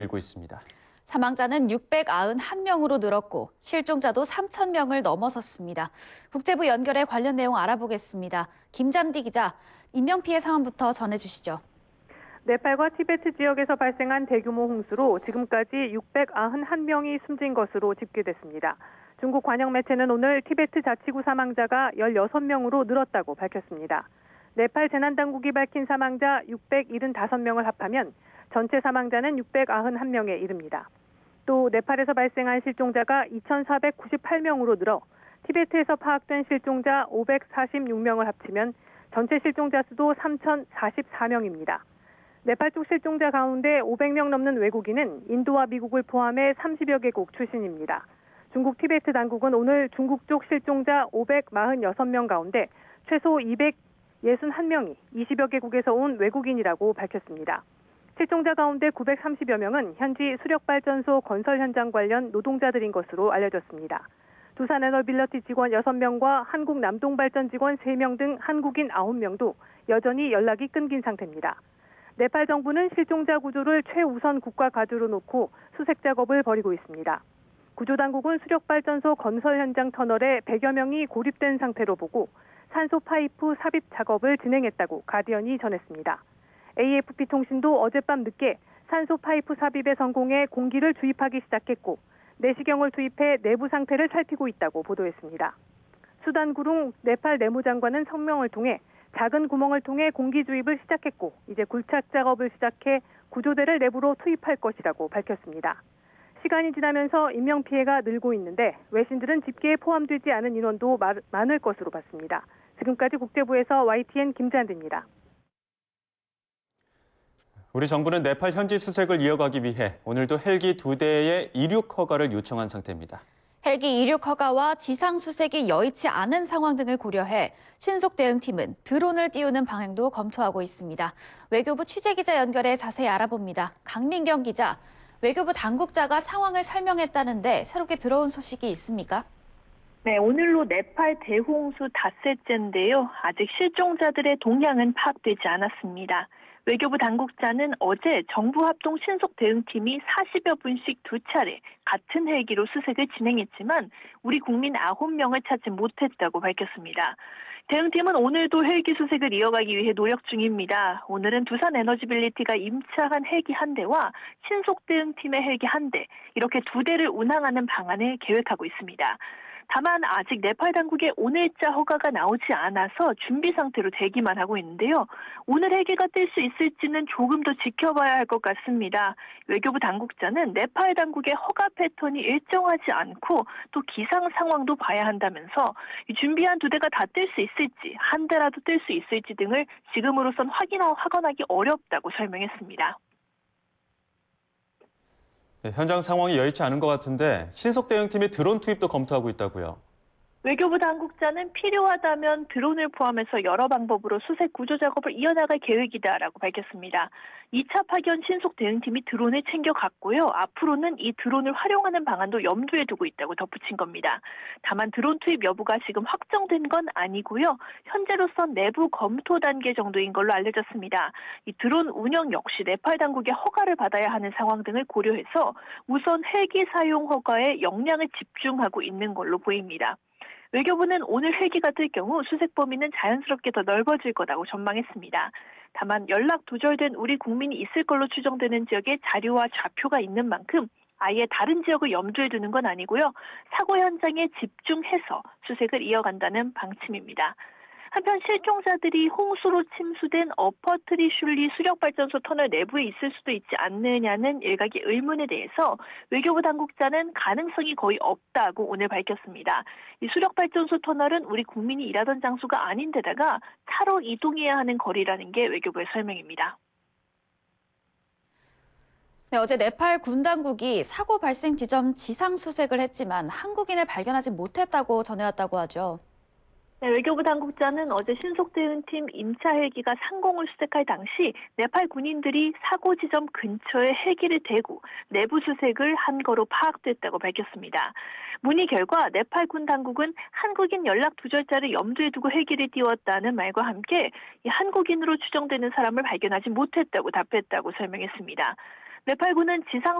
일고 있습니다. 사망자는 691명으로 늘었고 실종자도 3,000명을 넘어섰습니다. 국제부 연결해 관련 내용 알아보겠습니다. 김잠디 기자, 인명피해 상황부터 전해주시죠. 네팔과 티베트 지역에서 발생한 대규모 홍수로 지금까지 691명이 숨진 것으로 집계됐습니다. 중국 관영 매체는 오늘 티베트 자치구 사망자가 16명으로 늘었다고 밝혔습니다. 네팔 재난당국이 밝힌 사망자 675명을 합하면 전체 사망자는 691명에 이릅니다. 또 네팔에서 발생한 실종자가 2,498명으로 늘어 티베트에서 파악된 실종자 546명을 합치면 전체 실종자 수도 3,044명입니다. 네팔 쪽 실종자 가운데 500명 넘는 외국인은 인도와 미국을 포함해 30여 개국 출신입니다. 중국 티베트 당국은 오늘 중국 쪽 실종자 546명 가운데 최소 261명이 20여 개국에서 온 외국인이라고 밝혔습니다. 실종자 가운데 930여 명은 현지 수력발전소 건설 현장 관련 노동자들인 것으로 알려졌습니다. 두산에너빌리티 직원 6명과 한국남동발전 직원 3명 등 한국인 9명도 여전히 연락이 끊긴 상태입니다. 네팔 정부는 실종자 구조를 최우선 국가 과제로 놓고 수색 작업을 벌이고 있습니다. 구조당국은 수력발전소 건설 현장 터널에 100여 명이 고립된 상태로 보고 산소 파이프 삽입 작업을 진행했다고 가디언이 전했습니다. AFP 통신도 어젯밤 늦게 산소 파이프 삽입에 성공해 공기를 주입하기 시작했고 내시경을 투입해 내부 상태를 살피고 있다고 보도했습니다. 수단 구룽 네팔 내무장관은 성명을 통해 작은 구멍을 통해 공기 주입을 시작했고 이제 굴착 작업을 시작해 구조대를 내부로 투입할 것이라고 밝혔습니다. 시간이 지나면서 인명피해가 늘고 있는데 외신들은 집계에 포함되지 않은 인원도 많을 것으로 봤습니다. 지금까지 국제부에서 YTN 김잔디입니다. 우리 정부는 네팔 현지 수색을 이어가기 위해 오늘도 헬기 2대의 이륙 허가를 요청한 상태입니다. 헬기 이륙 허가와 지상 수색이 여의치 않은 상황 등을 고려해 신속 대응팀은 드론을 띄우는 방향도 검토하고 있습니다. 외교부 취재기자 연결해 자세히 알아봅니다. 강민경 기자, 외교부 당국자가 상황을 설명했다는데 새롭게 들어온 소식이 있습니까? 네, 오늘로 네팔 대홍수 닷새째인데요. 아직 실종자들의 동향은 파악되지 않았습니다. 외교부 당국자는 어제 정부 합동 신속 대응팀이 40여 분씩 2차례 같은 헬기로 수색을 진행했지만 우리 국민 9명을 찾지 못했다고 밝혔습니다. 대응팀은 오늘도 헬기 수색을 이어가기 위해 노력 중입니다. 오늘은 두산에너지빌리티가 임차한 헬기 1대와 신속 대응팀의 헬기 1대, 이렇게 2대를 운항하는 방안을 계획하고 있습니다. 다만 아직 네팔 당국의 오늘자 허가가 나오지 않아서 준비 상태로 대기만 하고 있는데요. 오늘 헬기가 뜰 수 있을지는 조금 더 지켜봐야 할 것 같습니다. 외교부 당국자는 네팔 당국의 허가 패턴이 일정하지 않고 또 기상 상황도 봐야 한다면서 준비한 2대가 다 뜰 수 있을지, 1대라도 뜰 수 있을지 등을 지금으로선 확인하기 어렵다고 설명했습니다. 네, 현장 상황이 여의치 않은 것 같은데 신속 대응팀의 드론 투입도 검토하고 있다고요. 외교부 당국자는 필요하다면 드론을 포함해서 여러 방법으로 수색 구조 작업을 이어나갈 계획이다라고 밝혔습니다. 2차 파견 신속 대응팀이 드론을 챙겨갔고요. 앞으로는 이 드론을 활용하는 방안도 염두에 두고 있다고 덧붙인 겁니다. 다만 드론 투입 여부가 지금 확정된 건 아니고요. 현재로선 내부 검토 단계 정도인 걸로 알려졌습니다. 이 드론 운영 역시 네팔 당국의 허가를 받아야 하는 상황 등을 고려해서 우선 헬기 사용 허가에 역량을 집중하고 있는 걸로 보입니다. 외교부는 오늘 헬기가 뜰 경우 수색 범위는 자연스럽게 더 넓어질 거라고 전망했습니다. 다만 연락 두절된 우리 국민이 있을 걸로 추정되는 지역에 자료와 좌표가 있는 만큼 아예 다른 지역을 염두에 두는 건 아니고요. 사고 현장에 집중해서 수색을 이어간다는 방침입니다. 한편 실종자들이 홍수로 침수된 어퍼트리슐리 수력발전소 터널 내부에 있을 수도 있지 않느냐는 일각의 의문에 대해서 외교부 당국자는 가능성이 거의 없다고 오늘 밝혔습니다. 이 수력발전소 터널은 우리 국민이 일하던 장소가 아닌데다가 차로 이동해야 하는 거리라는 게 외교부의 설명입니다. 네, 어제 네팔 군 당국이 사고 발생 지점 지상 수색을 했지만 한국인을 발견하지 못했다고 전해왔다고 하죠. 네, 외교부 당국자는 어제 신속대응팀 임차 헬기가 상공을 수색할 당시 네팔 군인들이 사고 지점 근처에 헬기를 대고 내부 수색을 한 거로 파악됐다고 밝혔습니다. 문의 결과 네팔 군 당국은 한국인 연락 두절자를 염두에 두고 헬기를 띄웠다는 말과 함께 이 한국인으로 추정되는 사람을 발견하지 못했다고 답했다고 설명했습니다. 네팔군은 지상